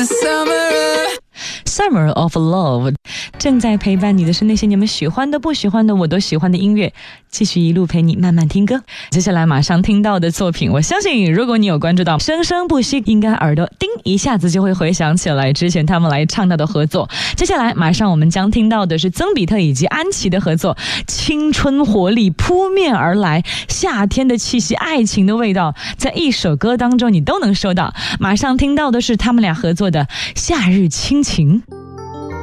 Summer of Love， 正在陪伴你的是那些你们喜欢的不喜欢的我都喜欢的音乐，继续一路陪你慢慢听歌。接下来马上听到的作品，我相信如果你有关注到生生不息，应该耳朵叮一下子就会回想起来之前他们来唱到的合作。接下来马上我们将听到的是曾比特以及安琪的合作，青春活力扑面而来，夏天的气息，爱情的味道，在一首歌当中你都能收到。马上听到的是他们俩合作的夏日亲情。